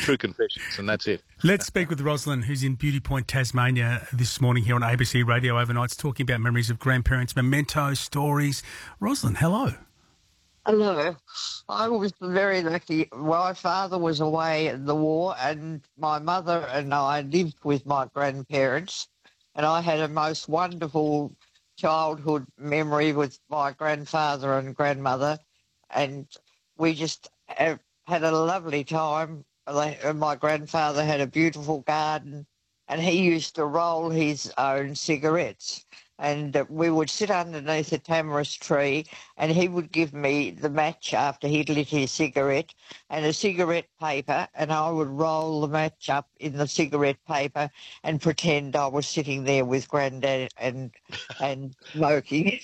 true confessions, and that's it. Let's speak with Rosalind, who's in Beauty Point, Tasmania this morning here on ABC Radio Overnights, talking about memories of grandparents, mementos, stories. Rosalind, hello. Hello. I was very lucky. My father was away in the war, and my mother and I lived with my grandparents, and I had a most wonderful childhood memory with my grandfather and grandmother, and we just had a lovely time. My grandfather had a beautiful garden, and he used to roll his own cigarettes. And we would sit underneath a tamarisk tree, and he would give me the match after he'd lit his cigarette and a cigarette paper, and I would roll the match up in the cigarette paper and pretend I was sitting there with Granddad and smoking.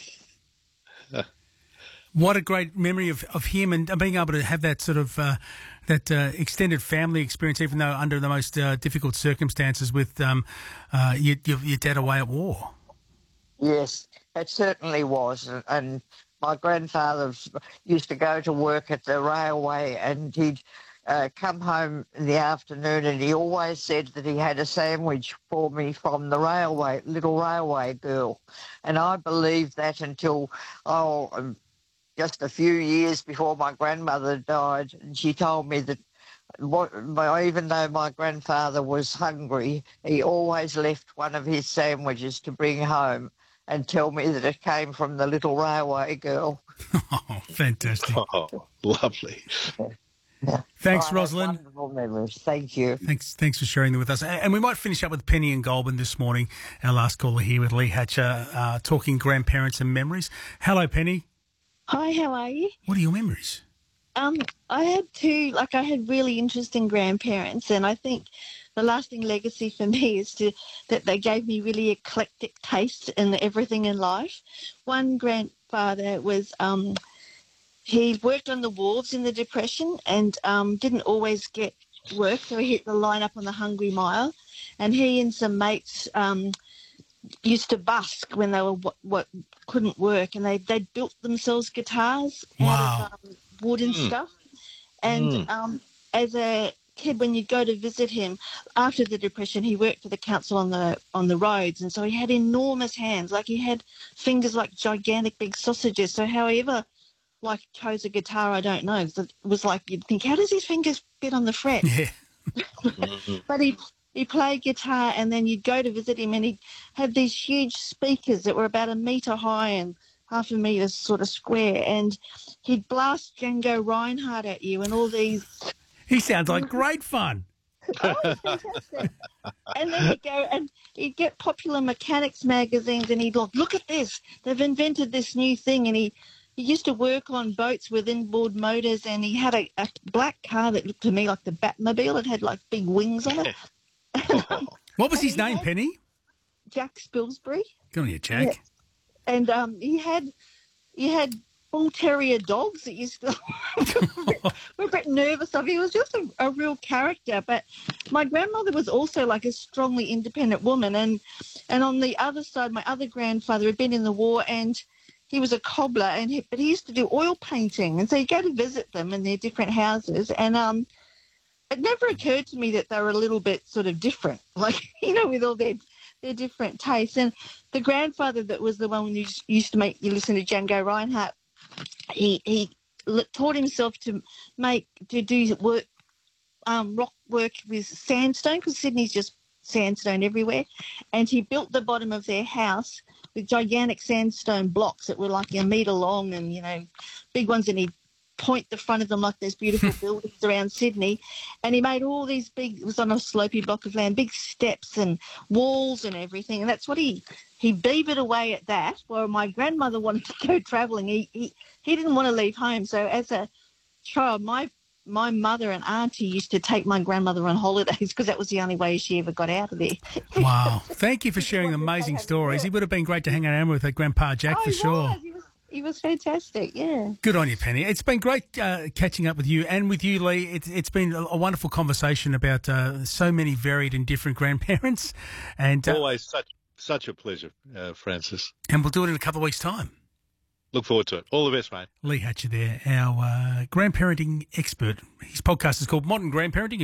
What a great memory of him and being able to have that sort of extended family experience, even though under the most difficult circumstances with your dad away at war. Yes, it certainly was. And my grandfather used to go to work at the railway, and he'd come home in the afternoon, and he always said that he had a sandwich for me from the railway, little railway girl. And I believed that until, just a few years before my grandmother died, and she told me that even though my grandfather was hungry, he always left one of his sandwiches to bring home and tell me that it came from the little railway girl. Oh, fantastic. Oh, lovely. Yeah. Thanks, Rosalind. Wonderful memories. Thank you. Thanks for sharing them with us. And we might finish up with Penny and Goulburn this morning, our last caller here with Lee Hatcher, talking grandparents and memories. Hello, Penny. Hi, how are you? What are your memories? I had really interesting grandparents, and I think the lasting legacy for me is that they gave me really eclectic taste in everything in life. One grandfather was, he worked on the wharves in the Depression and didn't always get work, so he hit the line up on the Hungry Mile, and he and some mates used to busk when they were couldn't work, and they built themselves guitars out of wood and stuff. And as a kid, when you'd go to visit him after the Depression, he worked for the council on the roads, and so he had enormous hands, like he had fingers like gigantic big sausages. So however, like chose a guitar, I don't know. It was like you'd think, how does his fingers fit on the fret? Yeah. But he played guitar, and then you'd go to visit him, and he had these huge speakers that were about 1 metre high and half a metre sort of square, and he'd blast Django Reinhardt at you and all these... He sounds like great fun. Oh, it's fantastic. And then he'd go and he'd get Popular Mechanics magazines, and he'd look at this. They've invented this new thing, and he used to work on boats with inboard motors, and he had a black car that looked to me like the Batmobile. It had like big wings on it. What was his name, Penny? Jack Spilsbury. Good on you, Jack. Yeah. And he had bull terrier dogs that used to were a bit nervous of. He was just a real character. But my grandmother was also like a strongly independent woman, and on the other side, my other grandfather had been in the war, and he was a cobbler, but he used to do oil painting, and so you go to visit them in their different houses, and it never occurred to me that they were a little bit sort of different, like, with all their different tastes. And the grandfather that was the one who used to make you listen to Django Reinhardt, he taught himself to do work, rock work with sandstone, because Sydney's just sandstone everywhere, and he built the bottom of their house with gigantic sandstone blocks that were like 1 metre long and, big ones, and he'd point the front of them like there's beautiful buildings around Sydney, and he made all these it was on a slopey block of land, big steps and walls and everything, and that's what he beavered away at that. Well, my grandmother wanted to go travelling. He didn't want to leave home, so as a child, my mother and auntie used to take my grandmother on holidays because that was the only way she ever got out of there. Wow. Thank you for sharing amazing stories. He would have been great to hang around with Grandpa Jack for sure. He was fantastic, yeah. Good on you, Penny. It's been great catching up with you and with you, Lee. It's been a wonderful conversation about so many varied and different grandparents. And always such a pleasure, Francis. And we'll do it in a couple of weeks' time. Look forward to it. All the best, mate. Lee Hatcher there, our grandparenting expert. His podcast is called Modern Grandparenting.